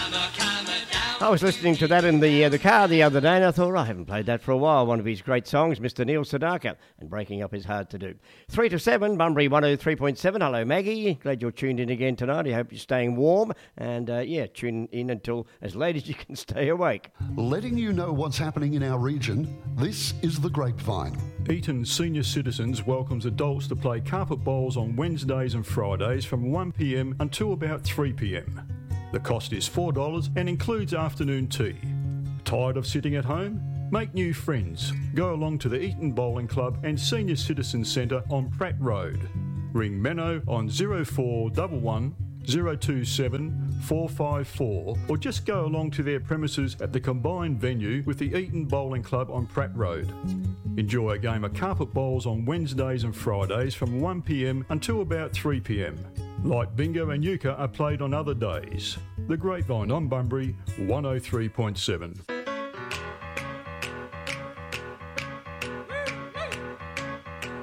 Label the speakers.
Speaker 1: I was listening to that in the car the other day and I thought, I haven't played that for a while. One of his great songs, Mr. Neil Sedaka, and Breaking Up is hard to do. 3 to 7, Bunbury 103.7. Hello, Maggie. Glad you're tuned in again tonight. I hope you're staying warm and, tune in until as late as you can stay awake.
Speaker 2: Letting you know what's happening in our region, this is The Grapevine.
Speaker 3: Eton Senior Citizens welcomes adults to play carpet bowls on Wednesdays and Fridays from 1pm until about 3pm. The cost is $4 and includes afternoon tea. Tired of sitting at home? Make new friends. Go along to the Eton Bowling Club and Senior Citizens Centre on Pratt Road. Ring Menno on 0411 027 454 or just go along to their premises at the combined venue with the Eton Bowling Club on Pratt Road. Enjoy a game of carpet bowls on Wednesdays and Fridays from 1pm until about 3pm. Light bingo and euchre are played on other days. The Grapevine on Bunbury 103.7.